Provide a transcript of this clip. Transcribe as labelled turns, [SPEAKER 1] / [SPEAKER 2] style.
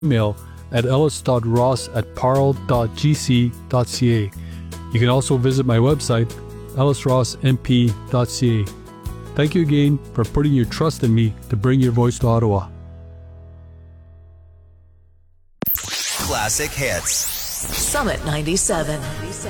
[SPEAKER 1] email at ellis.ross@parle.gc.ca. You can also visit my website, ellisrossmp.ca. Thank you again for putting your trust in me to bring your voice to Ottawa.
[SPEAKER 2] Classic Hits.
[SPEAKER 3] Summit 97.